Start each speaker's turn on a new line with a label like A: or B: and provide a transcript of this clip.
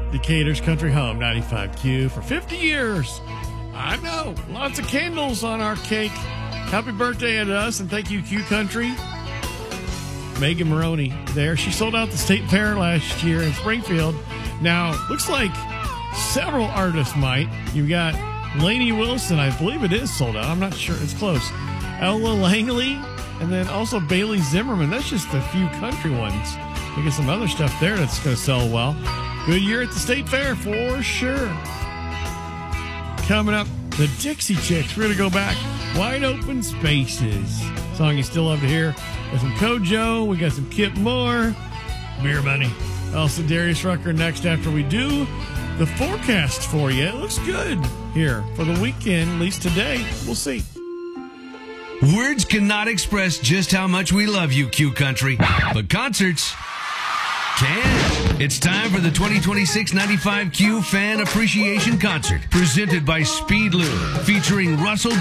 A: Decatur's Country Home, 95Q, for 50 years. I know, lots of candles on our cake. Happy birthday to us, and thank you, Q Country. Megan Maroney there. She sold out the State Fair last year in Springfield. Now, looks like several artists might. You've got Lainey Wilson. I believe it is sold out. I'm not sure. It's close. Ella Langley, and then also Bailey Zimmerman. That's just a few country ones. We get some other stuff there that's going to sell well. Good year at the State Fair for sure. Coming up, the Dixie Chicks. We're going to go back. Wide Open Spaces. Song you still love to hear. Got some Kojo. We got some Kip Moore. Beer Money. Also Darius Rucker next after we do the forecast for you. It looks good here for the weekend, at least today. We'll see.
B: Words cannot express just how much we love you, Q Country, but concerts can. It's time for the 2026 95Q Fan Appreciation Concert, presented by Speedlube, featuring Russell